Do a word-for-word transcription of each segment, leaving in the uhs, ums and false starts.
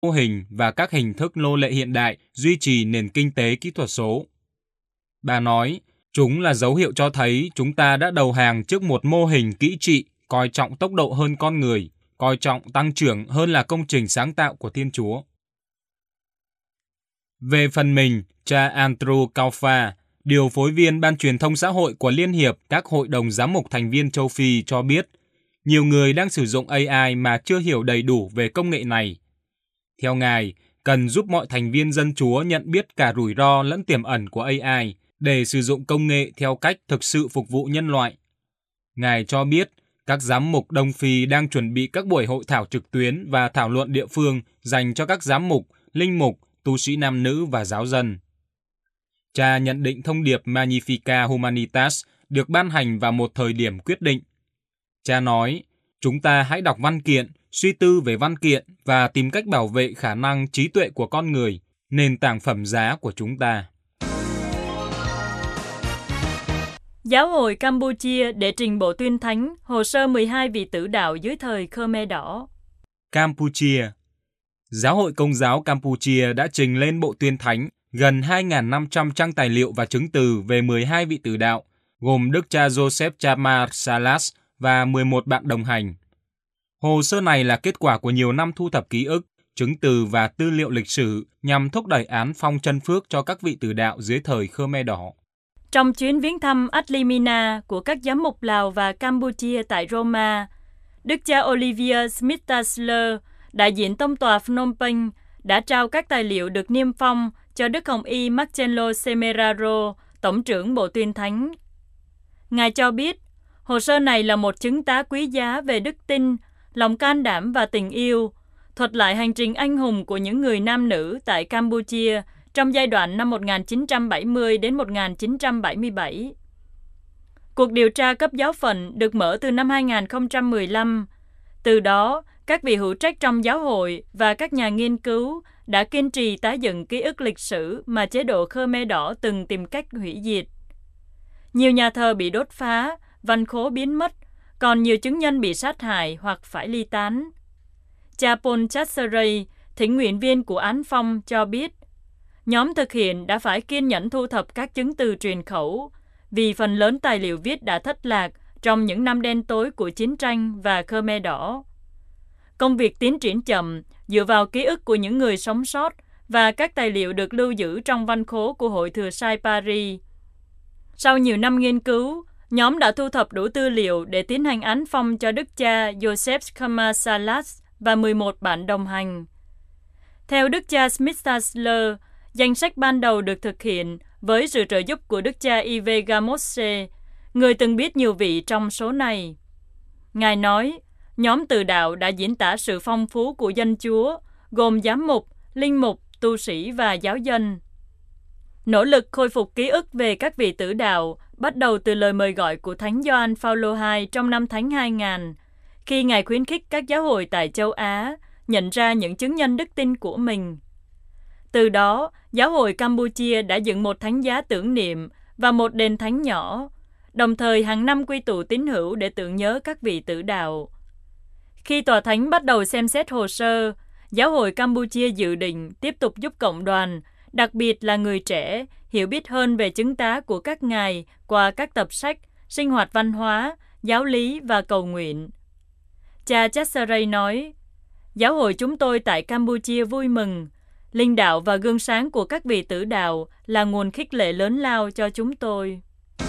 mô hình và các hình thức nô lệ hiện đại duy trì nền kinh tế kỹ thuật số. Bà nói, chúng là dấu hiệu cho thấy chúng ta đã đầu hàng trước một mô hình kỹ trị, coi trọng tốc độ hơn con người, coi trọng tăng trưởng hơn là công trình sáng tạo của Thiên Chúa. Về phần mình, cha Andrew Kaufa, điều phối viên Ban truyền thông xã hội của Liên hiệp các hội đồng giám mục thành viên châu Phi cho biết, nhiều người đang sử dụng a i mà chưa hiểu đầy đủ về công nghệ này. Theo Ngài, cần giúp mọi thành viên dân Chúa nhận biết cả rủi ro lẫn tiềm ẩn của a i để sử dụng công nghệ theo cách thực sự phục vụ nhân loại. Ngài cho biết, các giám mục Đông Phi đang chuẩn bị các buổi hội thảo trực tuyến và thảo luận địa phương dành cho các giám mục, linh mục, tu sĩ nam nữ và giáo dân. Cha nhận định thông điệp Magnificat Humanitas được ban hành vào một thời điểm quyết định. Cha nói, chúng ta hãy đọc văn kiện, suy tư về văn kiện và tìm cách bảo vệ khả năng trí tuệ của con người, nền tảng phẩm giá của chúng ta. Giáo hội Campuchia để trình bộ tuyên thánh hồ sơ mười hai vị tử đạo dưới thời Khmer Đỏ. Campuchia. Giáo hội Công giáo Campuchia đã trình lên bộ tuyên thánh gần hai nghìn năm trăm trang tài liệu và chứng từ về mười hai vị tử đạo, gồm Đức cha Joseph Chamar Salas và mười một bạn đồng hành. Hồ sơ này là kết quả của nhiều năm thu thập ký ức, chứng từ và tư liệu lịch sử nhằm thúc đẩy án phong chân phước cho các vị tử đạo dưới thời Khmer Đỏ. Trong chuyến viếng thăm Adlimina của các giám mục Lào và Campuchia tại Roma, Đức cha Olivier Smith-Tasler, đại diện tông tòa Phnom Penh, đã trao các tài liệu được niêm phong cho Đức Hồng Y Marcelo Semeraro, Tổng trưởng Bộ Tuyên Thánh. Ngài cho biết, hồ sơ này là một chứng tá quý giá về đức tin, lòng can đảm và tình yêu, thuật lại hành trình anh hùng của những người nam nữ tại Campuchia trong giai đoạn năm một nghìn chín trăm bảy mươi đến một nghìn chín trăm bảy mươi bảy. Cuộc điều tra cấp giáo phận được mở từ năm hai nghìn không trăm mười lăm. Từ đó, các vị hữu trách trong giáo hội và các nhà nghiên cứu đã kiên trì tái dựng ký ức lịch sử mà chế độ Khmer Đỏ từng tìm cách hủy diệt. Nhiều nhà thờ bị đốt phá, văn khố biến mất, còn nhiều chứng nhân bị sát hại hoặc phải ly tán. Cha Paul Chatseray, thỉnh nguyện viên của án phong, cho biết, nhóm thực hiện đã phải kiên nhẫn thu thập các chứng từ truyền khẩu, vì phần lớn tài liệu viết đã thất lạc trong những năm đen tối của chiến tranh và Khmer Đỏ. Công việc tiến triển chậm, dựa vào ký ức của những người sống sót và các tài liệu được lưu giữ trong văn khố của Hội Thừa Sai Paris. Sau nhiều năm nghiên cứu, nhóm đã thu thập đủ tư liệu để tiến hành án phong cho đức cha Joseph Chamar Salas và mười một bạn đồng hành. Theo đức cha Smith-Tasler, danh sách ban đầu được thực hiện với sự trợ giúp của đức cha Yves Gamose, người từng biết nhiều vị trong số này. Ngài nói, nhóm từ đạo đã diễn tả sự phong phú của dân Chúa, gồm giám mục, linh mục, tu sĩ và giáo dân. Nỗ lực khôi phục ký ức về các vị tử đạo bắt đầu từ lời mời gọi của Thánh Gioan Phaolô hai trong năm Thánh hai nghìn, khi Ngài khuyến khích các giáo hội tại châu Á nhận ra những chứng nhân đức tin của mình. Từ đó, giáo hội Campuchia đã dựng một thánh giá tưởng niệm và một đền thánh nhỏ, đồng thời hàng năm quy tụ tín hữu để tưởng nhớ các vị tử đạo. Khi tòa thánh bắt đầu xem xét hồ sơ, giáo hội Campuchia dự định tiếp tục giúp cộng đoàn, đặc biệt là người trẻ, hiểu biết hơn về chứng tá của các ngài qua các tập sách, sinh hoạt văn hóa, giáo lý và cầu nguyện. Cha Chatseray nói, giáo hội chúng tôi tại Campuchia vui mừng. Linh đạo và gương sáng của các vị tử đạo là nguồn khích lệ lớn lao cho chúng tôi.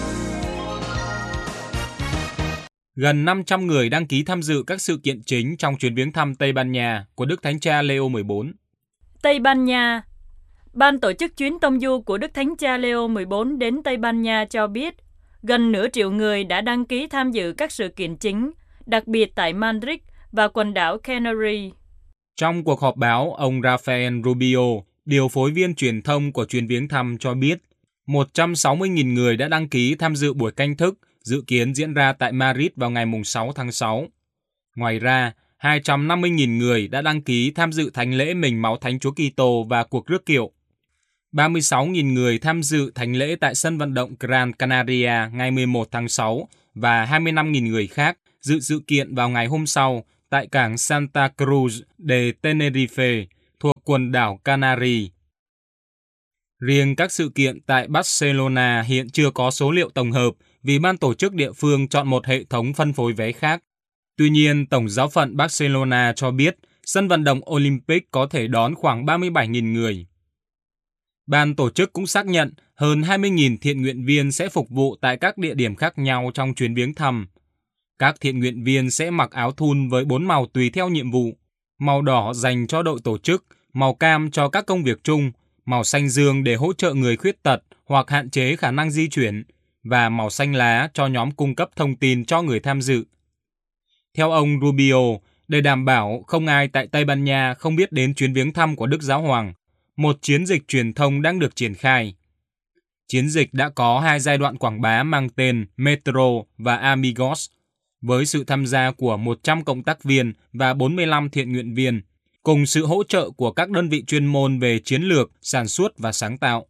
Gần năm trăm người đăng ký tham dự các sự kiện chính trong chuyến viếng thăm Tây Ban Nha của Đức Thánh Cha Leo mười bốn. Tây Ban Nha. Ban tổ chức chuyến tông du của Đức Thánh Cha Leo mười bốn đến Tây Ban Nha cho biết, gần nửa triệu người đã đăng ký tham dự các sự kiện chính, đặc biệt tại Madrid và quần đảo Canary. Trong cuộc họp báo, ông Rafael Rubio, điều phối viên truyền thông của chuyến viếng thăm cho biết, một trăm sáu mươi nghìn người đã đăng ký tham dự buổi canh thức, dự kiến diễn ra tại Madrid vào ngày sáu tháng sáu. Ngoài ra, hai trăm năm mươi nghìn người đã đăng ký tham dự thánh lễ mình máu Thánh Chúa Kitô và cuộc rước kiệu. ba mươi sáu nghìn người tham dự thánh lễ tại sân vận động Gran Canaria ngày mười một tháng sáu và hai mươi lăm nghìn người khác dự sự kiện vào ngày hôm sau tại cảng Santa Cruz de Tenerife, quần đảo Canary. Riêng các sự kiện tại Barcelona hiện chưa có số liệu tổng hợp vì ban tổ chức địa phương chọn một hệ thống phân phối vé khác. Tuy nhiên, Tổng giáo phận Barcelona cho biết sân vận động Olympic có thể đón khoảng ba mươi bảy nghìn người. Ban tổ chức cũng xác nhận hơn hai mươi nghìn thiện nguyện viên sẽ phục vụ tại các địa điểm khác nhau trong chuyến viếng thăm. Các thiện nguyện viên sẽ mặc áo thun với bốn màu tùy theo nhiệm vụ. Màu đỏ dành cho đội tổ chức, màu cam cho các công việc chung, màu xanh dương để hỗ trợ người khuyết tật hoặc hạn chế khả năng di chuyển, và màu xanh lá cho nhóm cung cấp thông tin cho người tham dự. Theo ông Rubio, để đảm bảo không ai tại Tây Ban Nha không biết đến chuyến viếng thăm của Đức Giáo Hoàng, một chiến dịch truyền thông đang được triển khai. Chiến dịch đã có hai giai đoạn quảng bá mang tên Metro và Amigos, với sự tham gia của một trăm cộng tác viên và bốn mươi lăm thiện nguyện viên, cùng sự hỗ trợ của các đơn vị chuyên môn về chiến lược, sản xuất và sáng tạo.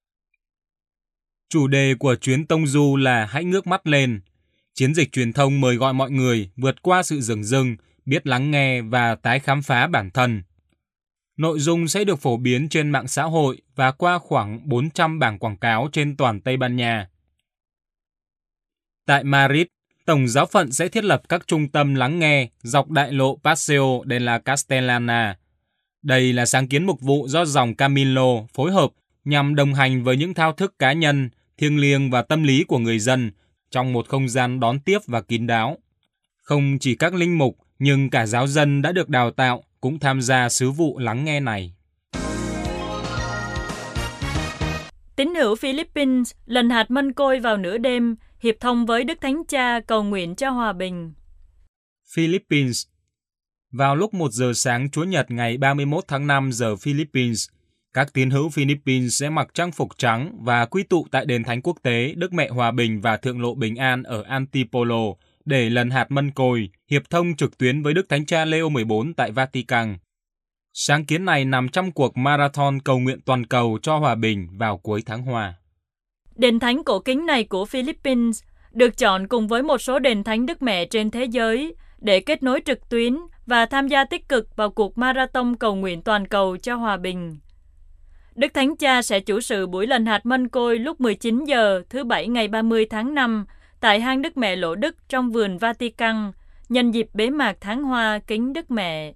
Chủ đề của chuyến tông du là Hãy ngước mắt lên. Chiến dịch truyền thông mời gọi mọi người vượt qua sự dửng dưng, biết lắng nghe và tái khám phá bản thân. Nội dung sẽ được phổ biến trên mạng xã hội và qua khoảng bốn trăm bảng quảng cáo trên toàn Tây Ban Nha. Tại Madrid, Tổng giáo phận sẽ thiết lập các trung tâm lắng nghe dọc đại lộ Paseo de la Castellana. Đây là sáng kiến mục vụ do dòng Camilo phối hợp nhằm đồng hành với những thao thức cá nhân, thiêng liêng và tâm lý của người dân trong một không gian đón tiếp và kín đáo. Không chỉ các linh mục, nhưng cả giáo dân đã được đào tạo cũng tham gia sứ vụ lắng nghe này. Tín hữu Philippines lần hạt mân côi vào nửa đêm, hiệp thông với Đức Thánh Cha cầu nguyện cho hòa bình. Philippines. Vào lúc một giờ sáng Chủ nhật ngày ba mươi mốt tháng năm giờ Philippines, các tín hữu Philippines sẽ mặc trang phục trắng và quy tụ tại đền thánh quốc tế Đức Mẹ Hòa Bình và Thượng Lộ Bình An ở Antipolo để lần hạt mân côi, hiệp thông trực tuyến với Đức Thánh Cha Leo mười bốn tại Vatican. Sáng kiến này nằm trong cuộc marathon cầu nguyện toàn cầu cho hòa bình vào cuối tháng Hoa. Đền thánh cổ kính này của Philippines được chọn cùng với một số đền thánh Đức Mẹ trên thế giới để kết nối trực tuyến và tham gia tích cực vào cuộc marathon cầu nguyện toàn cầu cho hòa bình. Đức Thánh Cha sẽ chủ sự buổi lần hạt mân côi lúc mười chín giờ thứ Bảy ngày ba mươi tháng năm tại hang Đức Mẹ Lỗ Đức trong vườn Vatican, nhân dịp bế mạc tháng Hoa kính Đức Mẹ.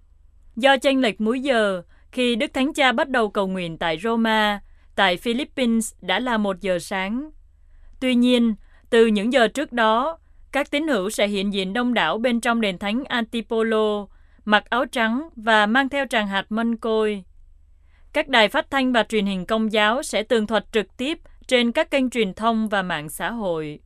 Do chênh lệch múi giờ, khi Đức Thánh Cha bắt đầu cầu nguyện tại Roma, tại Philippines đã là một giờ sáng. Tuy nhiên, từ những giờ trước đó, các tín hữu sẽ hiện diện đông đảo bên trong đền thánh Antipolo, mặc áo trắng và mang theo tràng hạt mân côi. Các đài phát thanh và truyền hình Công giáo sẽ tường thuật trực tiếp trên các kênh truyền thông và mạng xã hội.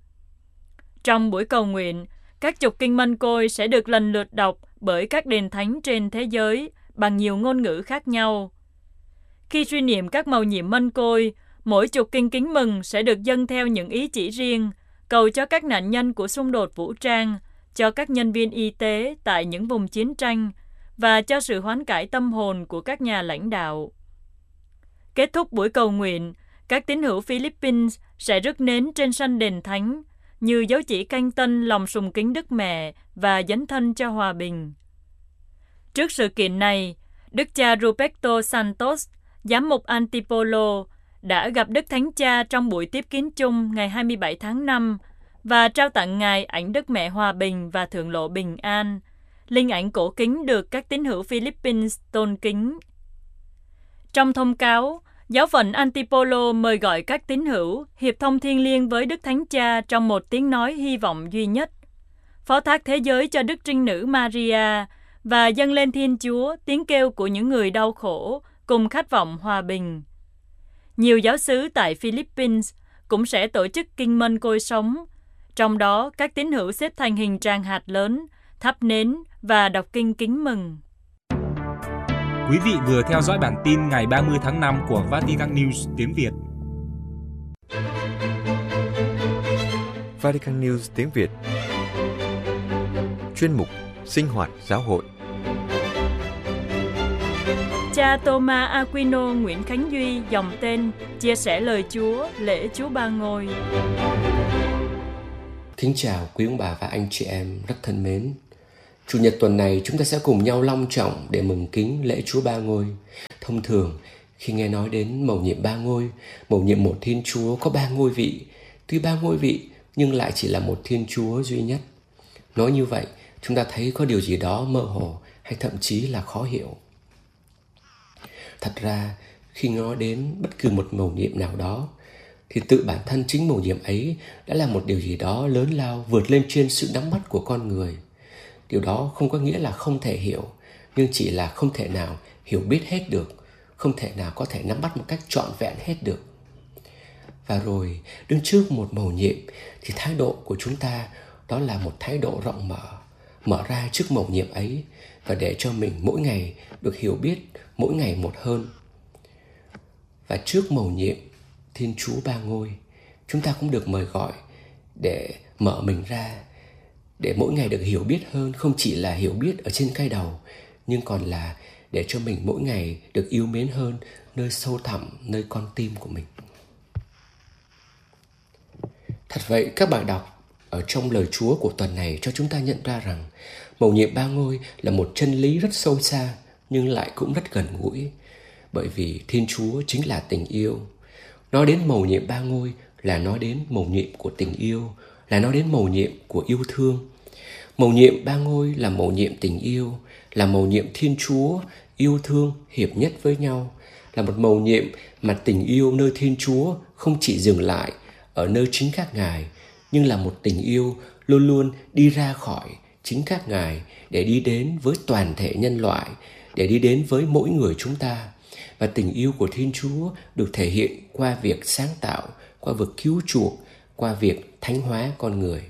Trong buổi cầu nguyện, các chục kinh mân côi sẽ được lần lượt đọc bởi các đền thánh trên thế giới bằng nhiều ngôn ngữ khác nhau. Khi suy niệm các mầu nhiệm mân côi, mỗi chục kinh kính mừng sẽ được dâng theo những ý chỉ riêng, cầu cho các nạn nhân của xung đột vũ trang, cho các nhân viên y tế tại những vùng chiến tranh và cho sự hoán cải tâm hồn của các nhà lãnh đạo. Kết thúc buổi cầu nguyện, các tín hữu Philippines sẽ rước nến trên sân đền thánh như dấu chỉ canh tân lòng sùng kính Đức Mẹ và dấn thân cho hòa bình. Trước sự kiện này, Đức cha Roberto Santos, giám mục Antipolo, đã gặp Đức Thánh Cha trong buổi tiếp kiến chung ngày hai mươi bảy tháng năm và trao tặng Ngài ảnh Đức Mẹ Hòa Bình và Thượng Lộ Bình An, linh ảnh cổ kính được các tín hữu Philippines tôn kính. Trong thông cáo, giáo phận Antipolo mời gọi các tín hữu hiệp thông thiêng liêng với Đức Thánh Cha trong một tiếng nói hy vọng duy nhất, phó thác thế giới cho Đức Trinh Nữ Maria và dâng lên Thiên Chúa tiếng kêu của những người đau khổ cùng khát vọng hòa bình. Nhiều giáo xứ tại Philippines cũng sẽ tổ chức kinh mân côi sống, trong đó các tín hữu xếp thành hình tràng hạt lớn, thắp nến và đọc kinh kính mừng. Quý vị vừa theo dõi bản tin ngày ba mươi tháng năm của Vatican News tiếng Việt. Vatican News tiếng Việt. Chuyên mục Sinh hoạt giáo hội. Cha Thomas Aquino Nguyễn Khánh Duy dòng tên chia sẻ lời Chúa lễ Chúa Ba Ngôi. Kính chào quý ông bà và anh chị em rất thân mến. Chủ nhật tuần này chúng ta sẽ cùng nhau long trọng để mừng kính lễ Chúa Ba Ngôi, Thông thường, khi nghe nói đến mầu nhiệm ba ngôi, mầu nhiệm một Thiên Chúa có ba ngôi vị. Tuy ba ngôi vị nhưng lại chỉ là một Thiên Chúa duy nhất. Nói như vậy, chúng ta thấy có điều gì đó mơ hồ hay thậm chí là khó hiểu. Thật ra, khi nói đến bất cứ một mầu nhiệm nào đó, thì tự bản thân chính mầu nhiệm ấy đã là một điều gì đó lớn lao vượt lên trên sự nắm bắt của con người. Điều đó không có nghĩa là không thể hiểu, nhưng chỉ là không thể nào hiểu biết hết được, không thể nào có thể nắm bắt một cách trọn vẹn hết được. Và rồi, đứng trước một mầu nhiệm thì thái độ của chúng ta đó là một thái độ rộng mở, mở ra trước mầu nhiệm ấy và để cho mình mỗi ngày được hiểu biết mỗi ngày một hơn. Và trước mầu nhiệm Thiên Chúa ba ngôi, chúng ta cũng được mời gọi để mở mình ra, để mỗi ngày được hiểu biết hơn, không chỉ là hiểu biết ở trên cái đầu, nhưng còn là để cho mình mỗi ngày được yêu mến hơn nơi sâu thẳm, nơi con tim của mình. Thật vậy, các bạn đọc ở trong lời Chúa của tuần này cho chúng ta nhận ra rằng mầu nhiệm ba ngôi là một chân lý rất sâu xa nhưng lại cũng rất gần gũi, bởi vì Thiên Chúa chính là tình yêu. Nói đến mầu nhiệm ba ngôi là nói đến mầu nhiệm của tình yêu, là nói đến mầu nhiệm của yêu thương. Mầu nhiệm ba ngôi là mầu nhiệm tình yêu, là mầu nhiệm Thiên Chúa yêu thương hiệp nhất với nhau, là một mầu nhiệm mà tình yêu nơi Thiên Chúa không chỉ dừng lại ở nơi chính các Ngài, nhưng là một tình yêu luôn luôn đi ra khỏi chính các Ngài để đi đến với toàn thể nhân loại, để đi đến với mỗi người chúng ta. Và tình yêu của Thiên Chúa được thể hiện qua việc sáng tạo, qua việc cứu chuộc, qua việc thánh hóa con người.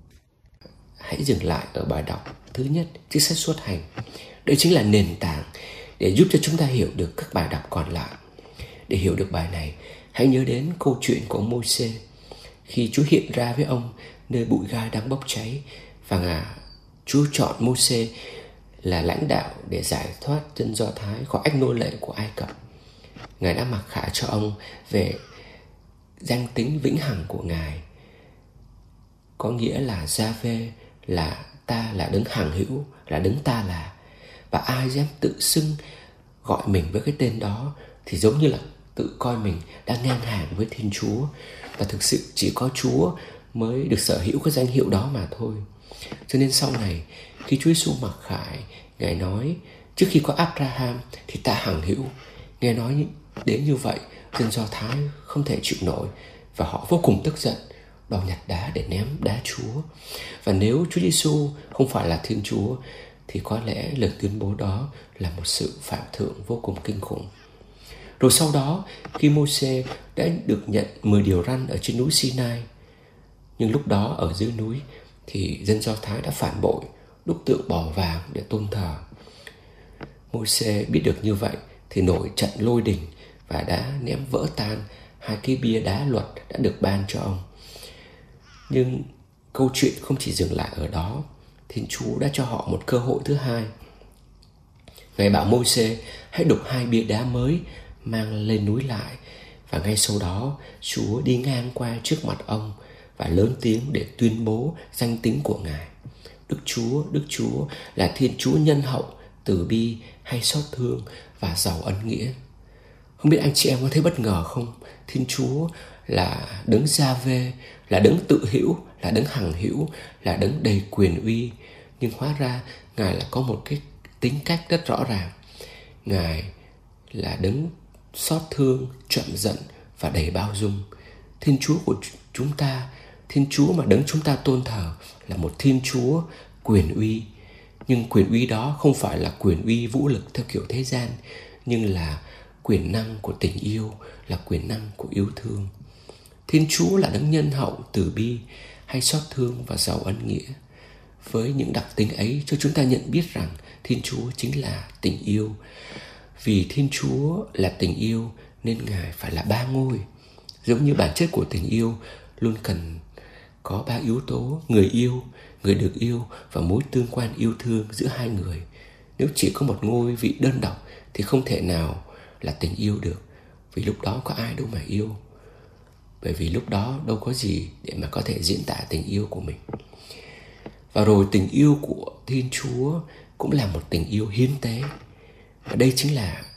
Hãy dừng lại ở bài đọc thứ nhất, chiếc sách Xuất Hành. Đây chính là nền tảng để giúp cho chúng ta hiểu được các bài đọc còn lại. Để hiểu được bài này, hãy nhớ đến câu chuyện của ông Môi-se khi Chúa hiện ra với ông nơi bụi gai đang bốc cháy, và Chúa chọn Môi-se là lãnh đạo để giải thoát dân Do Thái khỏi ách nô lệ của Ai Cập. Ngài đã mặc khải cho ông về danh tính vĩnh hằng của Ngài, có nghĩa là Gia-vê, là ta, là đấng hằng hữu, là đấng ta là. Và ai dám tự xưng gọi mình với cái tên đó thì giống như là tự coi mình đang ngang hàng với Thiên Chúa. Và thực sự chỉ có Chúa mới được sở hữu cái danh hiệu đó mà thôi. Cho nên sau này khi Chúa Giêsu mặc khải, Ngài nói trước khi có Abraham thì ta hằng hữu. Nghe nói đến như vậy, dân Do Thái không thể chịu nổi và họ vô cùng tức giận, đòi nhặt đá để ném đá Chúa. Và nếu Chúa Giêsu không phải là Thiên Chúa thì có lẽ lời tuyên bố đó là một sự phạm thượng vô cùng kinh khủng. Rồi sau đó, khi Môi-se đã được nhận mười điều răn ở trên núi Sinai, nhưng lúc đó ở dưới núi thì dân Do Thái đã phản bội, đúc tượng bò vàng để tôn thờ. Môi-se biết được như vậy thì nổi trận lôi đình và đã ném vỡ tan hai cái bia đá luật đã được ban cho ông. Nhưng câu chuyện không chỉ dừng lại ở đó. Thiên Chúa đã cho họ một cơ hội thứ hai. Ngài bảo Môi-se hãy đục hai bia đá mới mang lên núi lại, và ngay sau đó Chúa đi ngang qua trước mặt ông và lớn tiếng để tuyên bố danh tính của Ngài. Đức Chúa, Đức Chúa là Thiên Chúa nhân hậu, từ bi, hay xót thương và giàu ân nghĩa. Không biết anh chị em có thấy bất ngờ không? Thiên Chúa là đấng Gia-vê, là đấng tự hữu, là đấng hằng hữu, là đấng đầy quyền uy. Nhưng hóa ra Ngài là có một cái tính cách rất rõ ràng. Ngài là đấng xót thương, chậm giận và đầy bao dung. Thiên Chúa của chúng ta, Thiên Chúa mà đấng chúng ta tôn thờ là một Thiên Chúa quyền uy. Nhưng quyền uy đó không phải là quyền uy vũ lực theo kiểu thế gian, nhưng là quyền năng của tình yêu, là quyền năng của yêu thương. Thiên Chúa là đấng nhân hậu, từ bi, hay xót thương và giàu ân nghĩa. Với những đặc tính ấy cho chúng ta nhận biết rằng Thiên Chúa chính là tình yêu. Vì Thiên Chúa là tình yêu nên Ngài phải là ba ngôi. Giống như bản chất của tình yêu luôn cần có ba yếu tố: người yêu, người được yêu và mối tương quan yêu thương giữa hai người. Nếu chỉ có một ngôi vị đơn độc thì không thể nào là tình yêu được. Vì lúc đó có ai đâu mà yêu. Bởi vì lúc đó đâu có gì để mà có thể diễn tả tình yêu của mình. Và rồi tình yêu của Thiên Chúa cũng là một tình yêu hiến tế. Và đây chính là